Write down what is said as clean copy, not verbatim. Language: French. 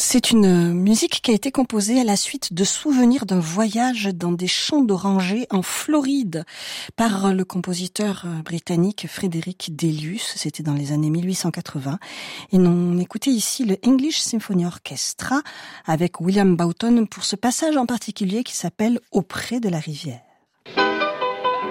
C'est une musique qui a été composée à la suite de souvenirs d'un voyage dans des champs d'orangers en Floride par le compositeur britannique Frederick Delius. C'était dans les années 1880. Et on écoutait ici le English Symphony Orchestra avec William Boughton pour ce passage en particulier qui s'appelle Auprès de la rivière.